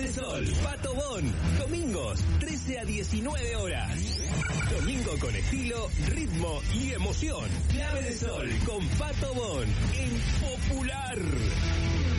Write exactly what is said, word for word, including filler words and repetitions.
de Sol, Pato Bon, domingos, trece a diecinueve horas. Domingo con estilo, ritmo y emoción. Clave de Sol con Pato Bon, en Popular.